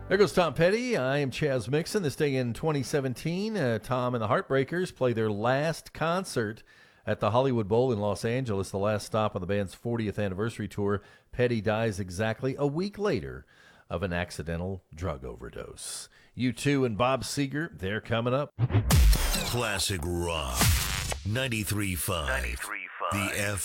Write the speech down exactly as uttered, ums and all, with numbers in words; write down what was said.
There goes Tom Petty. I am Chaz Mixon. This day in twenty seventeen, uh, Tom and the Heartbreakers play their last concert at the Hollywood Bowl in Los Angeles, the last stop on the band's fortieth anniversary tour. Petty dies exactly a week later of an accidental drug overdose. U two and Bob Seger, they're coming up. Classic Rock. ninety-three point five. The F